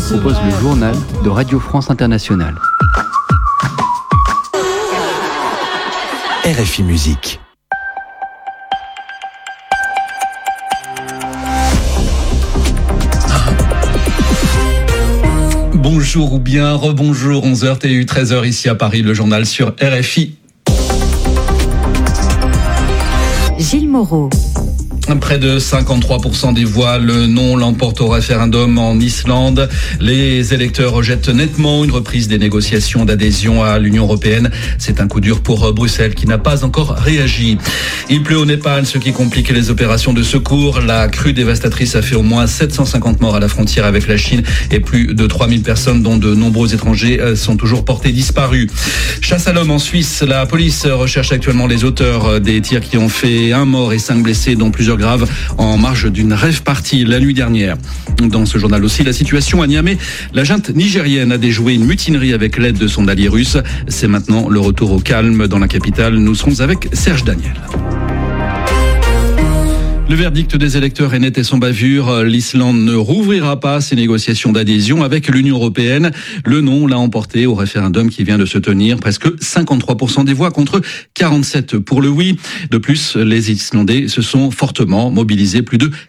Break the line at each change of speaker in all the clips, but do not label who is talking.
propose le journal de Radio France Internationale.
RFI Musique.
Bonjour ou bien rebonjour, 11h TU, 13h ici à Paris, le journal sur RFI.
Gilles Moreau.
Près de 53% des voix, le non l'emporte au référendum en Islande. Les électeurs rejettent nettement une reprise des négociations d'adhésion à l'Union européenne. C'est un coup dur pour Bruxelles qui n'a pas encore réagi. Il pleut au Népal, ce qui complique les opérations de secours. La crue dévastatrice a fait au moins 750 morts à la frontière avec la Chine et plus de 3000 personnes, dont de nombreux étrangers, sont toujours portés disparus. Chasse à l'homme en Suisse. La police recherche actuellement les auteurs des tirs qui ont fait 1 mort et 5 blessés, dont plusieurs grave en marge d'une rave party la nuit dernière. Dans ce journal aussi, la situation à Niamey. La junte nigérienne a déjoué une mutinerie avec l'aide de son allié russe. C'est maintenant le retour au calme dans la capitale. Nous serons avec Serge Daniel. Le verdict des électeurs est net et sans bavure. L'Islande ne rouvrira pas ses négociations d'adhésion avec l'Union européenne. Le non l'a emporté au référendum qui vient de se tenir. Presque 53% des voix contre 47% pour le oui. De plus, les Islandais se sont fortement mobilisés. Plus de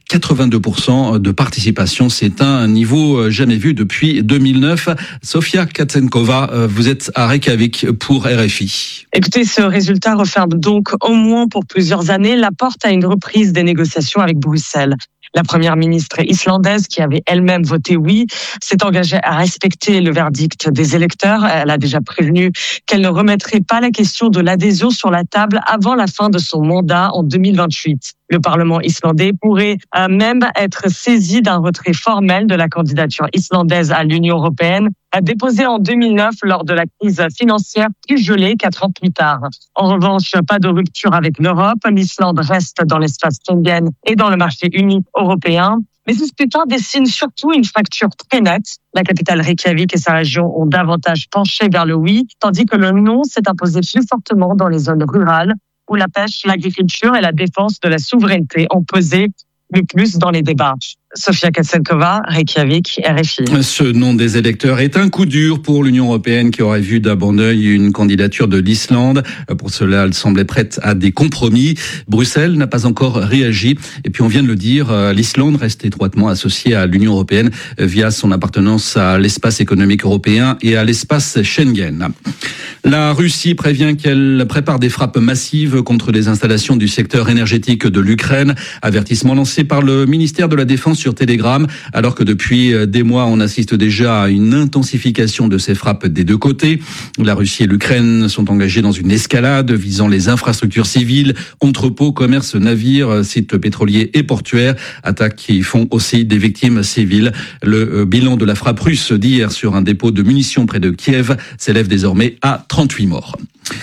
82% de participation. C'est un niveau jamais vu depuis 2009. Sofia Katsenkova, vous êtes à Reykjavik pour RFI.
Écoutez, ce résultat referme donc au moins pour plusieurs années la porte à une reprise des négociations avec Bruxelles. La première ministre islandaise, qui avait elle-même voté oui, s'est engagée à respecter le verdict des électeurs. Elle a déjà prévenu qu'elle ne remettrait pas la question de l'adhésion sur la table avant la fin de son mandat en 2028. Le Parlement islandais pourrait même être saisi d'un retrait formel de la candidature islandaise à l'Union européenne, déposée en 2009 lors de la crise financière plus gelée 4 ans plus tard. En revanche, pas de rupture avec l'Europe. L'Islande reste dans l'espace Schengen et dans le marché unique européen. Mais ce scrutin dessine surtout une fracture très nette. La capitale Reykjavik et sa région ont davantage penché vers le oui, tandis que le non s'est imposé plus fortement dans les zones rurales, où la pêche, l'agriculture et la défense de la souveraineté ont pesé le plus dans les débats. Sofia Katsenkova, Reykjavik, RFI.
Ce nom des électeurs est un coup dur pour l'Union européenne qui aurait vu d'un bon œil une candidature de l'Islande. Pour cela, elle semblait prête à des compromis. Bruxelles n'a pas encore réagi. Et puis on vient de le dire, l'Islande reste étroitement associée à l'Union européenne via son appartenance à l'espace économique européen et à l'espace Schengen. La Russie prévient qu'elle prépare des frappes massives contre les installations du secteur énergétique de l'Ukraine. Avertissement lancé par le ministère de la Défense sur Telegram, alors que depuis des mois, on assiste déjà à une intensification de ces frappes des deux côtés. La Russie et l'Ukraine sont engagés dans une escalade visant les infrastructures civiles, entrepôts, commerces, navires, sites pétroliers et portuaires, attaques qui font aussi des victimes civiles. Le bilan de la frappe russe d'hier sur un dépôt de munitions près de Kiev s'élève désormais à 38 morts.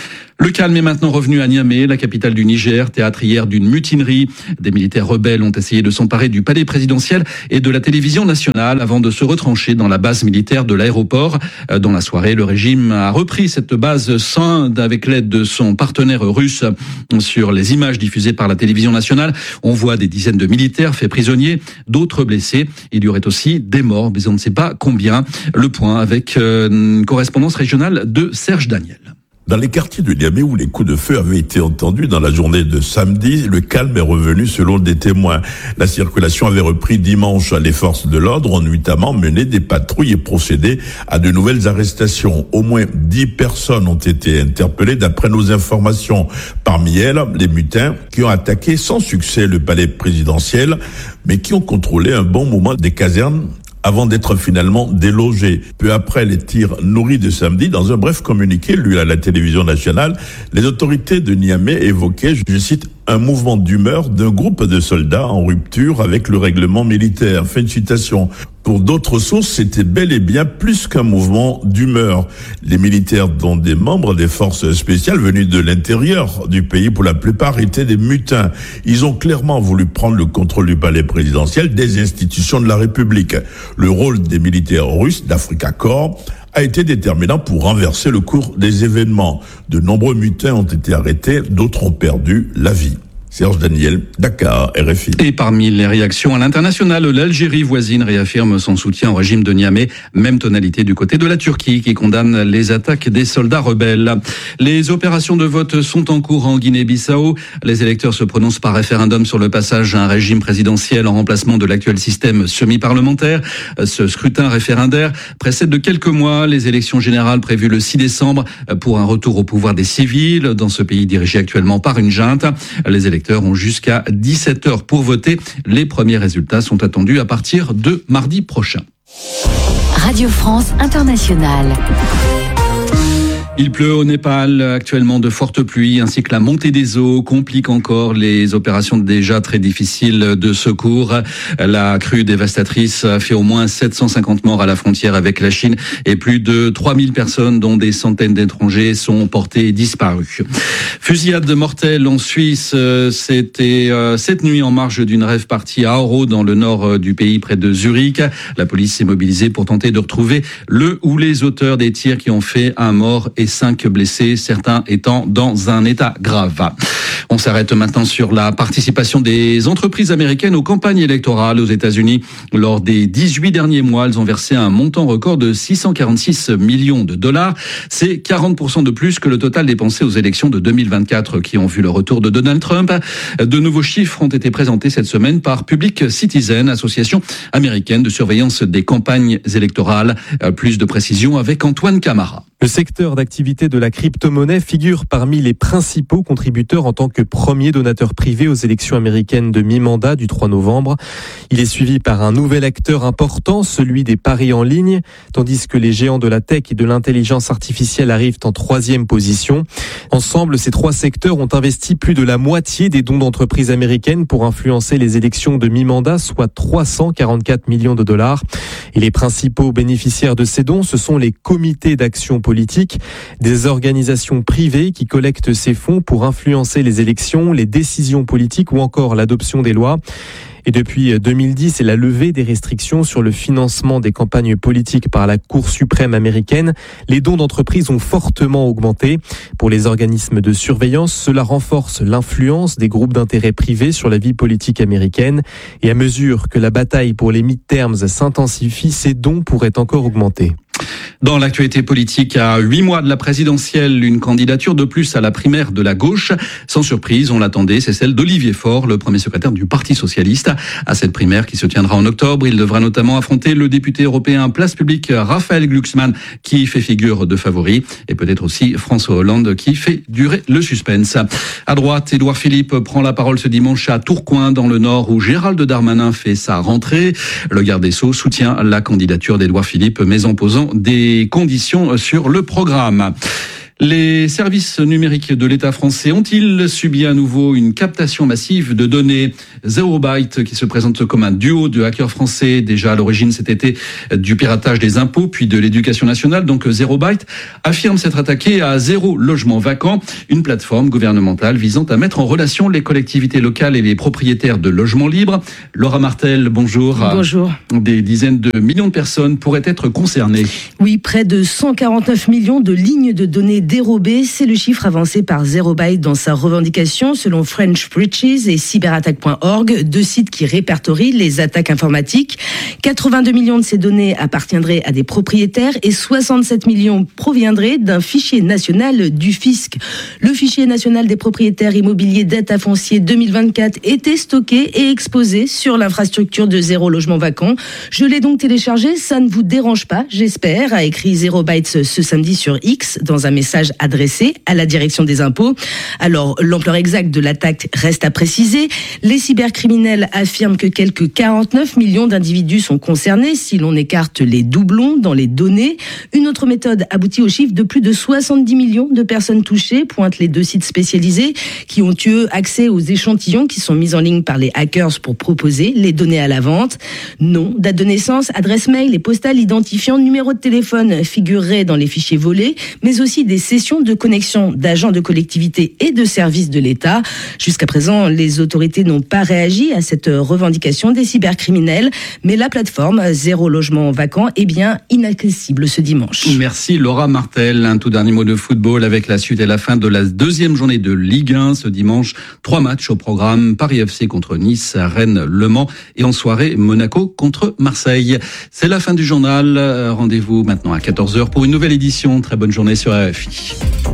Le calme est maintenant revenu à Niamey, la capitale du Niger, théâtre hier d'une mutinerie. Des militaires rebelles ont essayé de s'emparer du palais présidentiel et de la télévision nationale avant de se retrancher dans la base militaire de l'aéroport. Dans la soirée, le régime a repris cette base avec l'aide de son partenaire russe. Sur les images diffusées par la télévision nationale, on voit des dizaines de militaires faits prisonniers, d'autres blessés. Il y aurait aussi des morts, mais on ne sait pas combien. Le point avec une correspondance régionale de Serge Daniel.
Dans les quartiers de Niamey où les coups de feu avaient été entendus dans la journée de samedi, le calme est revenu selon des témoins. La circulation avait repris dimanche. Les forces de l'ordre ont notamment mené des patrouilles et procédé à de nouvelles arrestations. Au moins 10 personnes ont été interpellées d'après nos informations. Parmi elles, les mutins qui ont attaqué sans succès le palais présidentiel, mais qui ont contrôlé un bon moment des casernes avant d'être finalement délogés. Peu après les tirs nourris de samedi, dans un bref communiqué lu à la télévision nationale, les autorités de Niamey évoquaient, je cite, un mouvement d'humeur d'un groupe de soldats en rupture avec le règlement militaire. Fin de citation. Pour d'autres sources, c'était bel et bien plus qu'un mouvement d'humeur. Les militaires, dont des membres des forces spéciales venus de l'intérieur du pays, pour la plupart, étaient des mutins. Ils ont clairement voulu prendre le contrôle du palais présidentiel, des institutions de la République. Le rôle des militaires russes d'Africa Corps a été déterminant pour renverser le cours des événements. De nombreux mutins ont été arrêtés, d'autres ont perdu la vie. Serge Daniel, Dakar, RFI.
Et parmi les réactions à l'international, l'Algérie voisine réaffirme son soutien au régime de Niamey. Même tonalité du côté de la Turquie qui condamne les attaques des soldats rebelles. Les opérations de vote sont en cours en Guinée-Bissau. Les électeurs se prononcent par référendum sur le passage à un régime présidentiel en remplacement de l'actuel système semi-parlementaire. Ce scrutin référendaire précède de quelques mois les élections générales prévues le 6 décembre pour un retour au pouvoir des civils dans ce pays dirigé actuellement par une junte. Les électeurs ont jusqu'à 17h pour voter. Les premiers résultats sont attendus à partir de mardi prochain.
Radio France Internationale.
Il pleut au Népal actuellement, de fortes pluies ainsi que la montée des eaux complique encore les opérations déjà très difficiles de secours. La crue dévastatrice a fait au moins 750 morts à la frontière avec la Chine et plus de 3000 personnes dont des centaines d'étrangers sont portés disparus. Fusillade mortelle en Suisse, c'était cette nuit en marge d'une rave party à Aarau dans le nord du pays près de Zurich. La police s'est mobilisée pour tenter de retrouver le ou les auteurs des tirs qui ont fait un mort et 5 blessés, certains étant dans un état grave. On s'arrête maintenant sur la participation des entreprises américaines aux campagnes électorales aux États-Unis. Lors des 18 derniers mois, elles ont versé un montant record de 646 millions de dollars. C'est 40% de plus que le total dépensé aux élections de 2024 qui ont vu le retour de Donald Trump. De nouveaux chiffres ont été présentés cette semaine par Public Citizen, association américaine de surveillance des campagnes électorales. Plus de précisions avec Antoine Camara.
Le secteur d'activité de la crypto-monnaie figure parmi les principaux contributeurs en tant que premier donateur privé aux élections américaines de mi-mandat du 3 novembre. Il est suivi par un nouvel acteur important, celui des paris en ligne, tandis que les géants de la tech et de l'intelligence artificielle arrivent en 3e position. Ensemble, ces 3 secteurs ont investi plus de la moitié des dons d'entreprises américaines pour influencer les élections de mi-mandat, soit 344 millions de dollars. Et les principaux bénéficiaires de ces dons, ce sont les comités d'action politique, des organisations privées qui collectent ces fonds pour influencer les élections, les décisions politiques ou encore l'adoption des lois. Et depuis 2010 et la levée des restrictions sur le financement des campagnes politiques par la Cour suprême américaine, les dons d'entreprises ont fortement augmenté. Pour les organismes de surveillance, cela renforce l'influence des groupes d'intérêt privés sur la vie politique américaine. Et à mesure que la bataille pour les midterms s'intensifie, ces dons pourraient encore augmenter.
Dans l'actualité politique, à 8 mois de la présidentielle, une candidature de plus à la primaire de la gauche. Sans surprise, on l'attendait, c'est celle d'Olivier Faure, le premier secrétaire du Parti socialiste. À cette primaire qui se tiendra en octobre, il devra notamment affronter le député européen Place Publique Raphaël Glucksmann, qui fait figure de favori, et peut-être aussi François Hollande, qui fait durer le suspense. À droite, Édouard Philippe prend la parole ce dimanche à Tourcoing, dans le Nord, où Gérald Darmanin fait sa rentrée. Le garde des Sceaux soutient la candidature d'Édouard Philippe, mais en posant des conditions sur le programme. Les services numériques de l'État français ont-ils subi à nouveau une captation massive de données? Zero Byte, qui se présente comme un duo de hackers français, déjà à l'origine cet été du piratage des impôts, puis de l'éducation nationale. Donc Zero Byte affirme s'être attaqué à Zéro Logement Vacant, une plateforme gouvernementale visant à mettre en relation les collectivités locales et les propriétaires de logements libres. Laura Martel, bonjour.
Bonjour.
Des dizaines de millions de personnes pourraient être concernées.
Oui, près de 149 millions de lignes de données dérobées, c'est le chiffre avancé par Zero Byte dans sa revendication, selon French Breaches et Cyberattaque.org, 2 sites qui répertorient les attaques informatiques. 82 millions de ces données appartiendraient à des propriétaires et 67 millions proviendraient d'un fichier national du fisc. Le fichier national des propriétaires immobiliers data foncier 2024 était stocké et exposé sur l'infrastructure de Zéro Logement Vacant. Je l'ai donc téléchargé, ça ne vous dérange pas, j'espère, a écrit Zero Byte ce samedi sur X dans un message adressé à la direction des impôts. Alors, l'ampleur exacte de l'attaque reste à préciser. Les cybercriminels affirment que quelques 49 millions d'individus sont concernés si l'on écarte les doublons dans les données. Une autre méthode aboutit au chiffre de plus de 70 millions de personnes touchées, pointent les 2 sites spécialisés qui ont eu accès aux échantillons qui sont mis en ligne par les hackers pour proposer les données à la vente. Nom, date de naissance, adresse mail et postale identifiant, numéro de téléphone figureraient dans les fichiers volés, mais aussi des cession de connexion d'agents de collectivités et de services de l'État. Jusqu'à présent, les autorités n'ont pas réagi à cette revendication des cybercriminels, mais la plateforme Zéro Logement Vacant est bien inaccessible ce dimanche.
Merci Laura Martel. Un tout dernier mot de football avec la suite et la fin de la deuxième journée de Ligue 1 ce dimanche. 3 matchs au programme: Paris FC contre Nice, Rennes, Le Mans et en soirée Monaco contre Marseille. C'est la fin du journal. Rendez-vous maintenant à 14h pour une nouvelle édition. Très bonne journée sur RFI.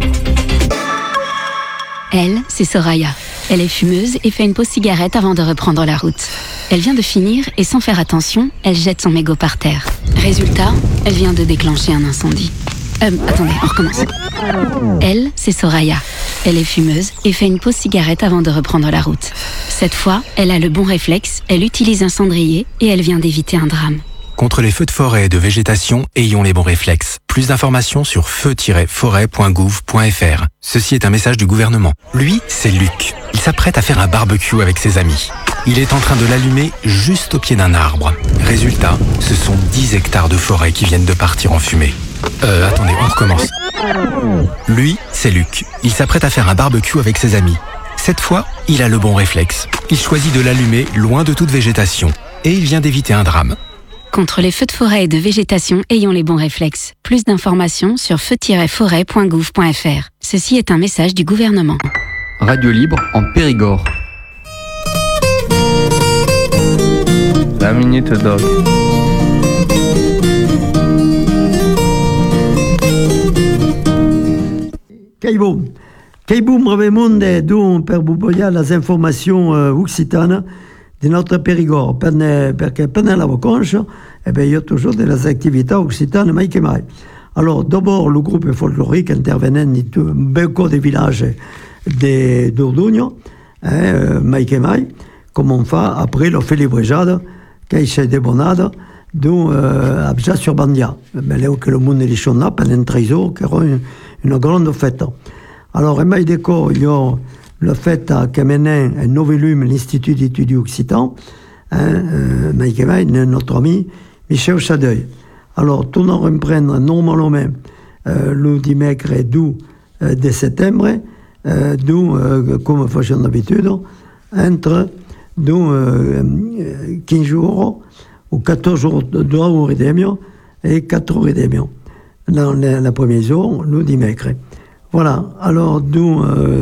Elle, c'est Soraya. Elle est fumeuse et fait une pause cigarette avant de reprendre la route. Elle vient de finir et sans faire attention, elle jette son mégot par terre. Résultat, elle vient de déclencher un incendie. Attendez, on recommence. Elle, c'est Soraya. Elle est fumeuse et fait une pause cigarette avant de reprendre la route. Cette fois, elle a le bon réflexe, elle utilise un cendrier et elle vient d'éviter un drame.
Contre les feux de forêt et de végétation, ayons les bons réflexes. Plus d'informations sur feu-forêt.gouv.fr. Ceci est un message du gouvernement. Lui, c'est Luc. Il s'apprête à faire un barbecue avec ses amis. Il est en train de l'allumer juste au pied d'un arbre. Résultat, ce sont 10 hectares de forêt qui viennent de partir en fumée. Attendez, on recommence. Lui, c'est Luc. Il s'apprête à faire un barbecue avec ses amis. Cette fois, il a le bon réflexe. Il choisit de l'allumer loin de toute végétation. Et il vient d'éviter un drame.
Contre les feux de forêt et de végétation, ayons les bons réflexes. Plus d'informations sur feu-forêt.gouv.fr. Ceci est un message du gouvernement.
Radio libre en Périgord. La minute dog.
Kaiboum brevemunde du per buboia les informations occitanes de notre Périgord, perché pendant la vacances, il y a toujours des activités occitanes, mai que mai. Alors, d'abord, le groupe folklorique intervenant dans beaucoup de villages d'Ordugno, mai que mai, comme on fait après la félibrejade, qui s'est débonnade, d'Abja sur Bandia. Mais là, que le monde est là pendant 13 jours, qui aura une grande fête. Alors, en mai d'éco, il y a le fait qu'a mené un nouveau volume l'Institut d'études occitan, notre ami Michel Chadeuil. Alors, tout nous reprendre normalement le dimanche 12 de septembre, comme faisons d'habitude, entre 15 jours ou 14 jours, 2 heures et demie et 4 heures et demie. Dans le premier jour, le dimanche. Voilà, alors nous,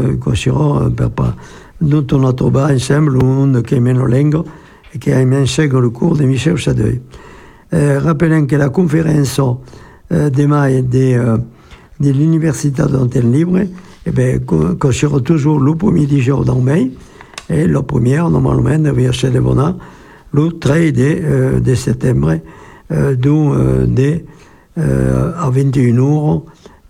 nous on trouvé ensemble un qui mène la langue et qui a mené le cours de Michel Chadeuil. Rappelons que la conférence de mai de l'Université d'Antenne Libre, considère toujours le premier jour dans mai, et la première, normalement, devait chez les Bonnats, le 13 de septembre, à 21h,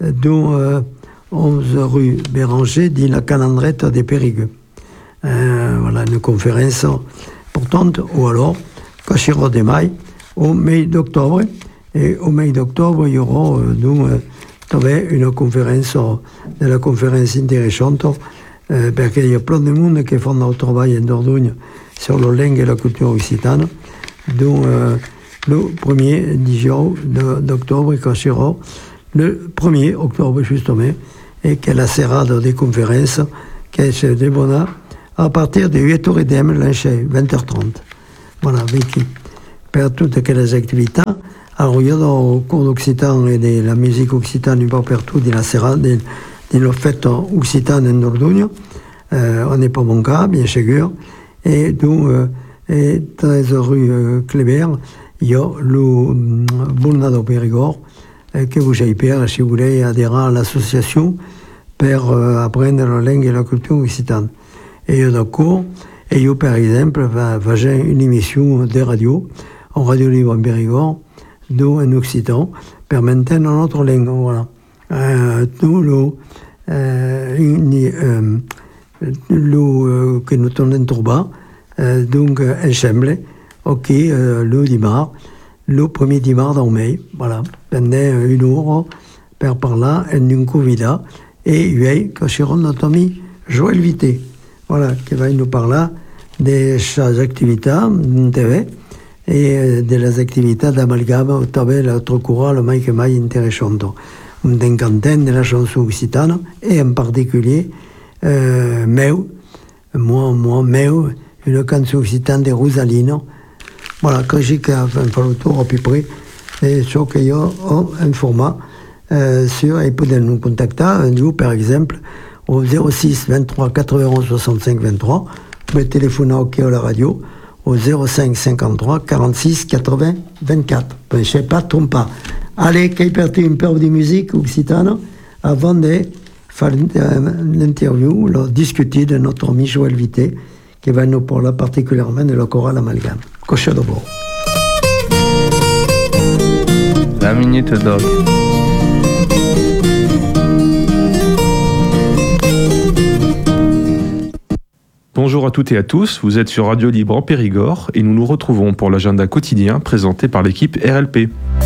11 rue Béranger, dans la calendrette des Périgueux. Voilà, une conférence importante, ou alors, Cachiro de mai, au mai d'octobre. Et au mai d'octobre, il y aura une conférence, de la conférence intéressante, parce qu'il y a plein de monde qui font un travail en Dordogne sur la langue et la culture occitane. Donc, le 1er d'octobre, Cachiro, le 1er octobre, justement, et que la serrade des conférences qui se débouna à partir de 8h30 lundi, 20h30. Voilà, vécu. Per toutes les activités. Alors, il y a dans le cours d'occitan et de la musique occitane, un peu partout, dans la serrade, dans la fête occitane en Dordogne. On n'est pas bon cas, bien sûr. Et donc, 13 rue Kléber, il y a le Boulnado Périgord, que vous avez peur si vous voulez adhérer à l'association pour apprendre la langue et la culture occitane. Et il y a des cours, et il y a par exemple une émission de radio, en radio libre en Périgord, en occitan, pour maintenir notre langue. Voilà. Tout que nous tournons trop bas, donc ensemble, ok, le dimanche, le premier dimanche en mai, voilà, pendant une heure, par là, en une convida, et il quand je rentre notre ami Joël Vité, voilà, qui va nous parler de ses activités en TV et de les activités d'amalgame au travers de l'autre courant, le mai intéressant. d'Encantin de la chanson occitane, et en particulier Meu, Meu, une canson occitane de Rosalino. Voilà, quand j'ai fait le tour à peu près, c'est sûr qu'il y a un format sur, et peut nous contacter un jour par exemple au 06 23 91 65 23, vous pouvez téléphoner au à la radio au 05 53 46 80 24. Je ne sais pas, trompe pas. Allez, qu'il y une peur de musique occitane avant de faire l'interview, discuter de notre ami Joël Vité, qui va nous parler particulièrement de la chorale amalgame. Cocha de bord.
20 minutes dog.
Bonjour à toutes et à tous, vous êtes sur Radio Libre en Périgord et nous nous retrouvons pour l'agenda quotidien présenté par l'équipe RLP.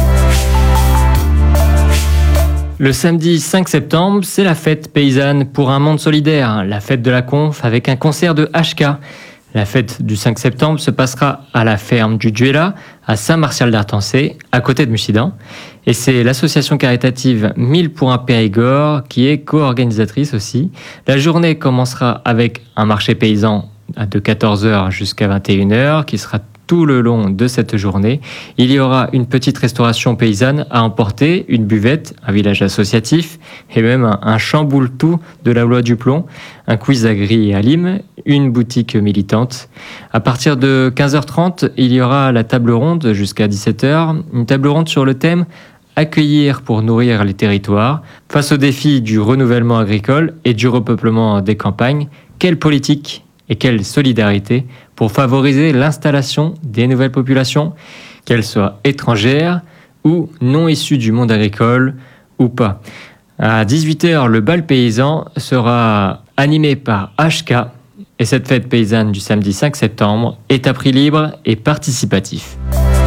Le samedi 5 septembre, c'est la fête paysanne pour un monde solidaire, la fête de la conf avec un concert de HK. La fête du 5 septembre se passera à la ferme du Duella, à Saint-Martial-d'Artancé, à côté de Mussidan. Et c'est l'association caritative 1000 pour un Périgord qui est co-organisatrice aussi. La journée commencera avec un marché paysan de 14h jusqu'à 21h qui sera tout le long de cette journée. Il y aura une petite restauration paysanne à emporter, une buvette, un village associatif et même un chamboule-tout de la loi du plomb, un quiz à Gris et à Lim, une boutique militante. À partir de 15h30, il y aura la table ronde jusqu'à 17h, une table ronde sur le thème accueillir pour nourrir les territoires. Face au défi du renouvellement agricole et du repeuplement des campagnes, quelle politique et quelle solidarité pour favoriser l'installation des nouvelles populations, qu'elles soient étrangères ou non issues du monde agricole ou pas. À 18h, le bal paysan sera animé par HK et cette fête paysanne du samedi 5 septembre est à prix libre et participatif.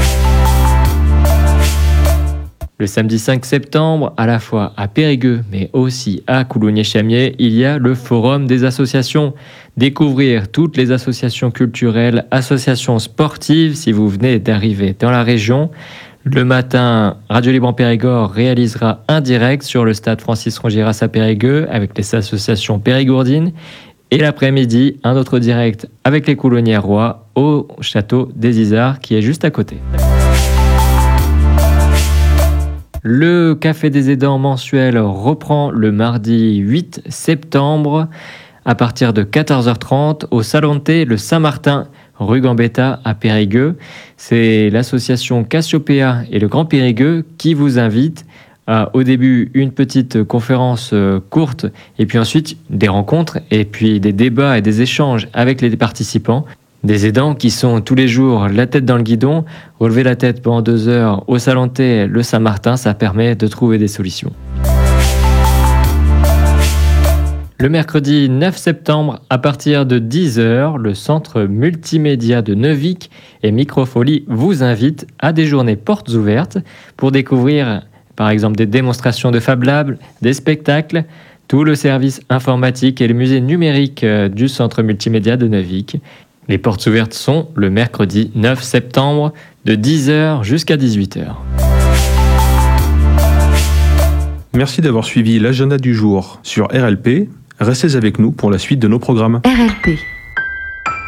Le samedi 5 septembre, à la fois à Périgueux, mais aussi à Coulommiers-Chamiers, il y a le Forum des associations. Découvrir toutes les associations culturelles, associations sportives, si vous venez d'arriver dans la région. Le matin, Radio Libre en Périgord réalisera un direct sur le stade Francis Rongiras à Périgueux avec les associations périgourdines. Et l'après-midi, un autre direct avec les Coulonnières-Rois au château des Isards qui est juste à côté. Le Café des aidants mensuel reprend le mardi 8 septembre à partir de 14h30 au Salon de thé Le Saint-Martin, rue Gambetta à Périgueux. C'est l'association Cassiopéa et le Grand Périgueux qui vous invite à, au début, une petite conférence courte et puis ensuite des rencontres et puis des débats et des échanges avec les participants. Des aidants qui sont tous les jours la tête dans le guidon, relever la tête pendant 2 heures au Salon de thé Le Saint-Martin, ça permet de trouver des solutions. Le mercredi 9 septembre, à partir de 10h, le centre multimédia de Neuvic et Microfolie vous invitent à des journées portes ouvertes pour découvrir par exemple des démonstrations de Fab Lab, des spectacles, tout le service informatique et le musée numérique du centre multimédia de Neuvic. Les portes ouvertes sont le mercredi 9 septembre de 10h jusqu'à 18h.
Merci d'avoir suivi l'agenda du jour sur RLP. Restez avec nous pour la suite de nos programmes.
RLP.